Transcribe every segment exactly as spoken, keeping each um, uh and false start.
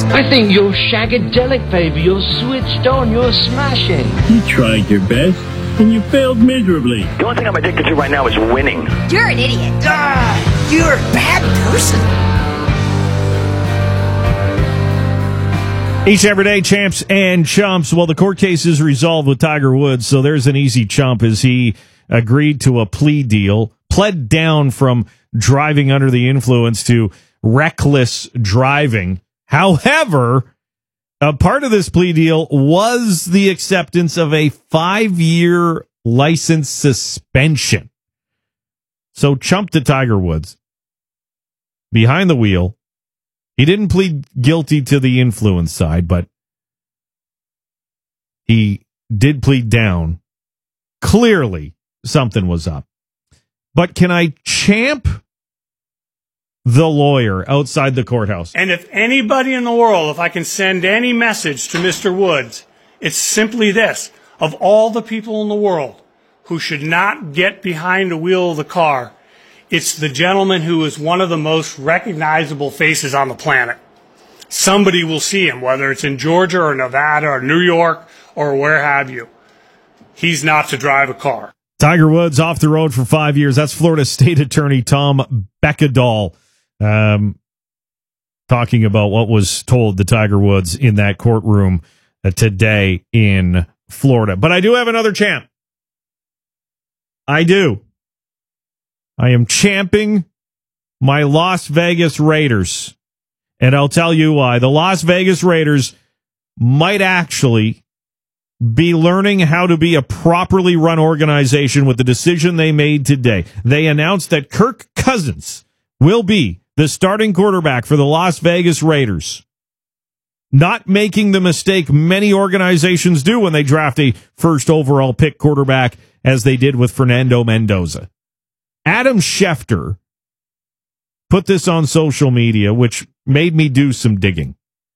I think you're shagadelic, baby. You're switched on. You're smashing. You tried your best, and you failed miserably. The only thing I'm addicted to right now is winning. You're an idiot. Ah, you're a bad person. Each and every day, champs and chumps. Well, the court case is resolved with Tiger Woods, so there's an easy chump as he agreed to a plea deal, pled down from driving under the influence to reckless driving. However, a part of this plea deal was the acceptance of a five-year license suspension. So chump to Tiger Woods. Behind the wheel. He didn't plead guilty to the influence side, but he did plead down. Clearly, something was up. But can I champ the lawyer outside the courthouse? And if anybody in the world, if I can send any message to Mister Woods, it's simply this. Of all the people in the world who should not get behind the wheel of the car, it's the gentleman who is one of the most recognizable faces on the planet. Somebody will see him, whether it's in Georgia or Nevada or New York or where have you. He's not to drive a car. Tiger Woods off the road for five years. That's Florida State Attorney Tom Beckedahl um, talking about what was told to Tiger Woods in that courtroom uh, today in Florida. But I do have another champ. I do. I am champing my Las Vegas Raiders. And I'll tell you why. The Las Vegas Raiders might actually be learning how to be a properly run organization with the decision they made today. They announced that Kirk Cousins will be the starting quarterback for the Las Vegas Raiders. Not making the mistake many organizations do when they draft a first overall pick quarterback, as they did with Fernando Mendoza. Adam Schefter put this on social media, which made me do some digging.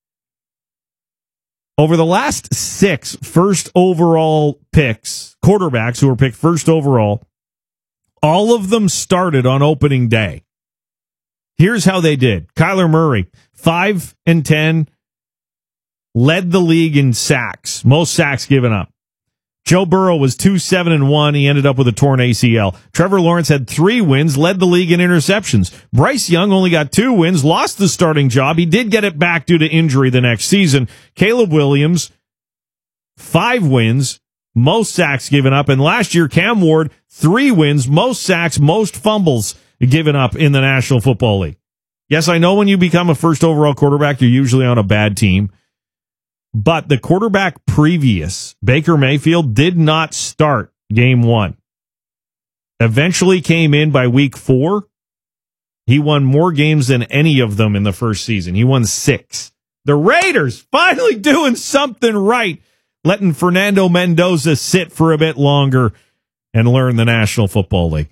Over the last six first overall picks, quarterbacks who were picked first overall, all of them started on opening day. Here's how they did. Kyler Murray, five and ten, led the league in sacks, most sacks given up. Joe Burrow was two seven and one. He ended up with a torn A C L. Trevor Lawrence had three wins, led the league in interceptions. Bryce Young only got two wins, lost the starting job. He did get it back due to injury the next season. Caleb Williams, five wins, most sacks given up. And last year, Cam Ward, three wins, most sacks, most fumbles given up in the National Football League. Yes, I know when you become a first overall quarterback, you're usually on a bad team. But the quarterback previous, Baker Mayfield, did not start game one. Eventually came in by week four. He won more games than any of them in the first season. He won six. The Raiders finally doing something right, letting Fernando Mendoza sit for a bit longer and learn the National Football League.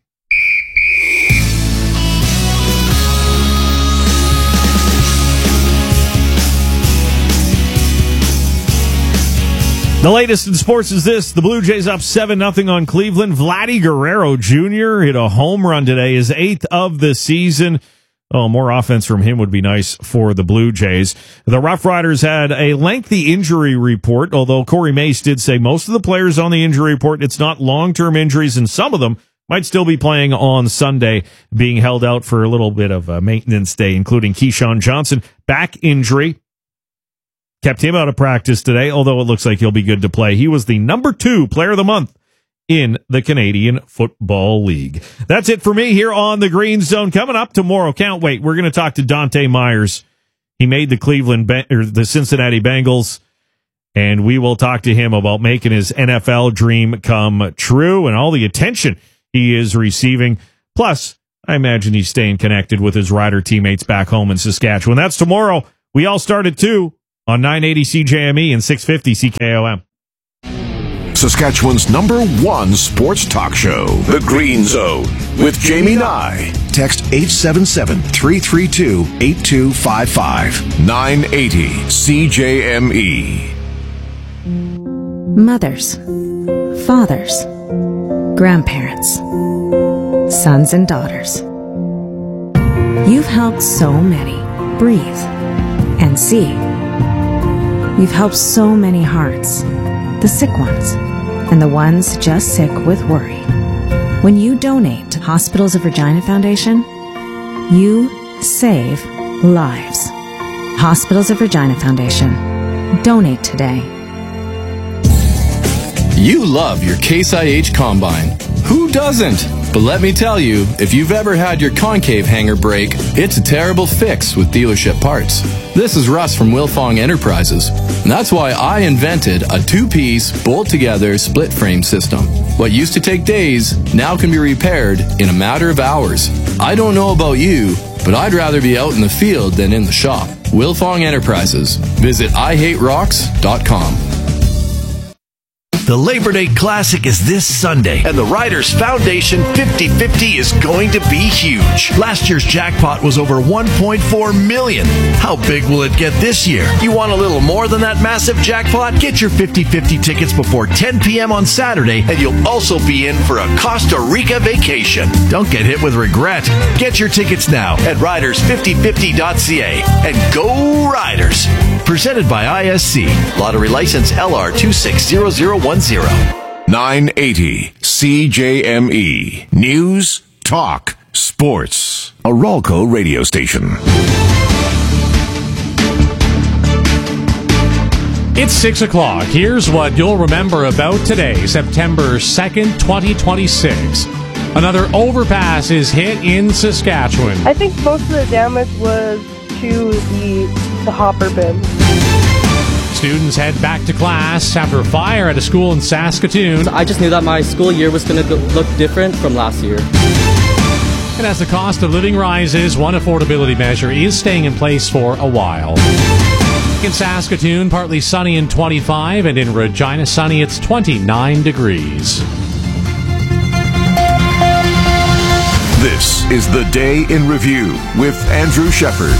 The latest in sports is this. The Blue Jays up seven nothing on Cleveland. Vladdy Guerrero Junior hit a home run today, his eighth of the season. Oh, more offense from him would be nice for the Blue Jays. The Rough Riders had a lengthy injury report, although Corey Mace did say most of the players on the injury report, it's not long-term injuries, and some of them might still be playing on Sunday, being held out for a little bit of a maintenance day, including Keyshawn Johnson, back injury. Kept him out of practice today, although it looks like he'll be good to play. He was the number two player of the month in the Canadian Football League. That's it for me here on the Green Zone. Coming up tomorrow, can't wait. We're going to talk to Dante Myers. He made the Cleveland or the Cincinnati Bengals, and we will talk to him about making his N F L dream come true and all the attention he is receiving. Plus, I imagine he's staying connected with his Rider teammates back home in Saskatchewan. That's tomorrow. We all start at two. On nine eighty C J M E and six fifty C K O M. Saskatchewan's number one sports talk show, The Green Zone, with Jamie Nye. Text eight seven seven, three three two, eight two five five. nine eighty C J M E. Mothers, fathers, grandparents, sons and daughters. You've helped so many breathe and see You've helped so many hearts, the sick ones, and the ones just sick with worry. When you donate to Hospitals of Regina Foundation, you save lives. Hospitals of Regina Foundation. Donate today. You love your Case I H Combine. Who doesn't? But let me tell you, if you've ever had your concave hanger break, it's a terrible fix with dealership parts. This is Russ from Wilfong Enterprises. And that's why I invented a two-piece, bolt-together, split-frame system. What used to take days now can be repaired in a matter of hours. I don't know about you, but I'd rather be out in the field than in the shop. Wilfong Enterprises. Visit I hate rocks dot com. The Labor Day Classic is this Sunday, and the Riders Foundation fifty fifty is going to be huge. Last year's jackpot was over one point four million dollars. How big will it get this year? You want a little more than that massive jackpot? Get your fifty fifty tickets before ten p.m. on Saturday, and you'll also be in for a Costa Rica vacation. Don't get hit with regret. Get your tickets now at riders fifty fifty dot c a, and go Riders! Presented by I S C. Lottery license L R two six zero zero one zero. nine eighty C J M E. News, talk, sports. A Ralco radio station. It's six o'clock. Here's what you'll remember about today, September second, twenty twenty-six. Another overpass is hit in Saskatchewan. I think most of the damage was to the, the hopper bin. Students head back to class after a fire at a school in Saskatoon. I just knew that my school year was going to look different from last year. And as the cost of living rises, one affordability measure is staying in place for a while. In Saskatoon, partly sunny and twenty-five, and in Regina, sunny, it's twenty-nine degrees. This is the Day in Review with Andrew Shepard.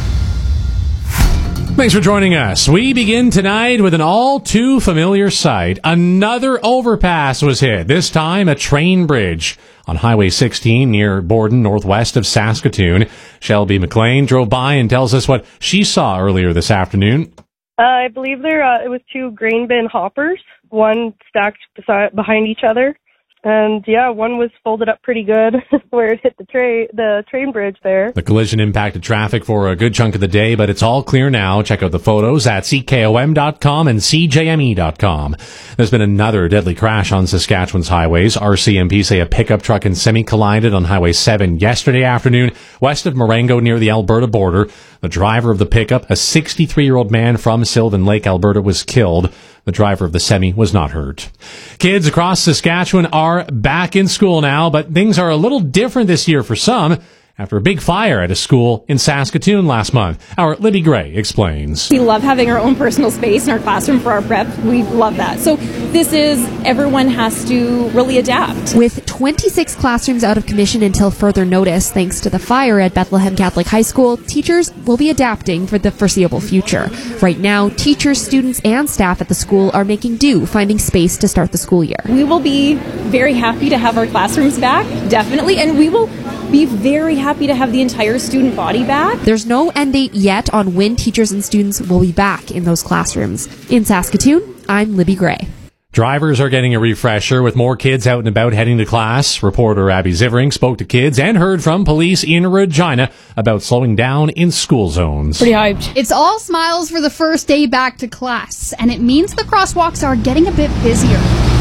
Thanks for joining us. We begin tonight with an all-too familiar sight. Another overpass was hit, this time a train bridge on Highway sixteen near Borden, northwest of Saskatoon. Shelby McLean drove by and tells us what she saw earlier this afternoon. Uh, I believe there uh, it was two grain bin hoppers, one stacked beside, behind each other. And yeah, one was folded up pretty good where it hit the train, the train bridge there. The collision impacted traffic for a good chunk of the day, but it's all clear now. Check out the photos at C K O M dot com and C J M E dot com. There's been another deadly crash on Saskatchewan's highways. R C M P say a pickup truck and semi collided on Highway seven yesterday afternoon, west of Marengo near the Alberta border. The driver of the pickup, a sixty-three-year-old man from Sylvan Lake, Alberta, was killed. The driver of the semi was not hurt. Kids across Saskatchewan are back in school now, but things are a little different this year for some after a big fire at a school in Saskatoon last month. Our Libby Gray explains. We love having our own personal space in our classroom for our prep. We love that. So this is, everyone has to really adapt. With twenty-six classrooms out of commission until further notice, thanks to the fire at Bethlehem Catholic High School, teachers will be adapting for the foreseeable future. Right now, teachers, students, and staff at the school are making do, finding space to start the school year. We will be very happy to have our classrooms back, definitely, and we will be very happy to have the entire student body back. There's no end date yet on when teachers and students will be back in those classrooms. In Saskatoon, I'm Libby Gray. Drivers are getting a refresher with more kids out and about heading to class. Reporter Abby Zivering spoke to kids and heard from police in Regina about slowing down in school zones. Pretty hyped. It's all smiles for the first day back to class, and it means the crosswalks are getting a bit busier.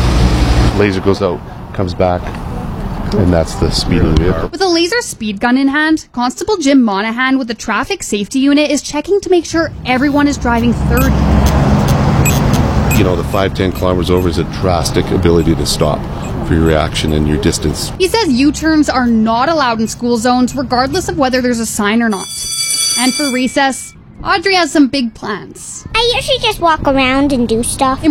Laser goes out, comes back, and that's the speed of the vehicle. With a laser speed gun in hand, Constable Jim Monahan with the traffic safety unit is checking to make sure everyone is driving thirty. You know, the five to ten kilometers over is a drastic ability to stop for your reaction and your distance. He says U-turns are not allowed in school zones regardless of whether there's a sign or not. And for recess, Audrey has some big plans. I usually just walk around and do stuff.